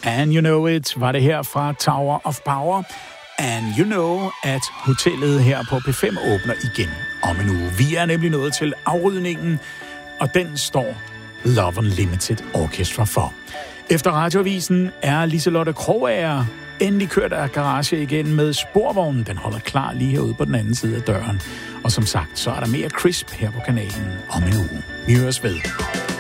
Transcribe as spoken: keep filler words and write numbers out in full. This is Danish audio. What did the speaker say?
And You Know It var det her fra Tower of Power. And you know, at hotellet her på P fem åbner igen om en uge. Vi er nemlig nået til afrydningen, og den står Love Unlimited Orchestra for. Efter radioavisen er Liselotte Krogager endelig kørt af garage igen med sporvognen. Den holder klar lige herude på den anden side af døren. Og som sagt, så er der mere crisp her på kanalen om en uge. Vi høres ved.